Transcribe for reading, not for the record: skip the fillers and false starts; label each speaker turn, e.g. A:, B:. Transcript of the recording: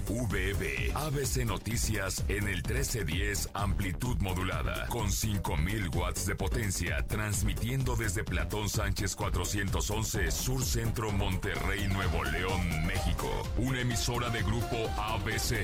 A: WVB, ABC Noticias en el 1310 amplitud modulada, con 5000 watts de potencia, transmitiendo desde Platón Sánchez 411, Sur Centro, Monterrey, Nuevo León, México. Una emisora de Grupo ABC.